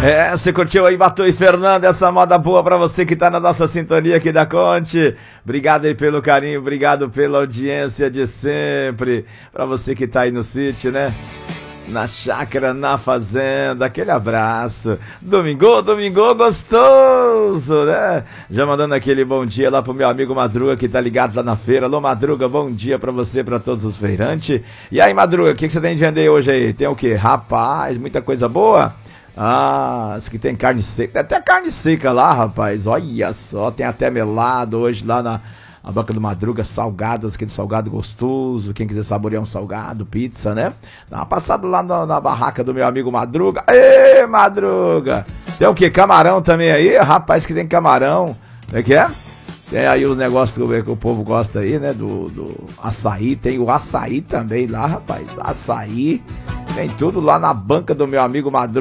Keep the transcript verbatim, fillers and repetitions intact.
É, você curtiu aí, Batu e Fernando, essa moda boa pra você que tá na nossa sintonia aqui da Conte. Obrigado aí pelo carinho, obrigado pela audiência de sempre. Pra você que tá aí no sítio, né? Na chácara, na fazenda, aquele abraço. Domingo, domingo gostoso, né? Já mandando aquele bom dia lá pro meu amigo Madruga que tá ligado lá na feira. Alô, Madruga, bom dia pra você, pra todos os feirantes. E aí, Madruga, o que, que você tem de vender hoje aí? Tem o quê? Rapaz, muita coisa boa? Ah, isso que tem carne seca. Tem até carne seca lá, rapaz. Olha só, tem até melado hoje lá na a banca do Madruga, salgados, aquele salgado gostoso. Quem quiser saborear um salgado, pizza, né? Dá uma passada lá na, na barraca do meu amigo Madruga. Ê, Madruga! Tem o que? Camarão também aí? Rapaz, que tem camarão. Como é que é? Tem aí os negócios que o povo gosta aí, né? Do, do açaí. Tem o açaí também lá, rapaz. Açaí. Tem tudo lá na banca do meu amigo Madruga.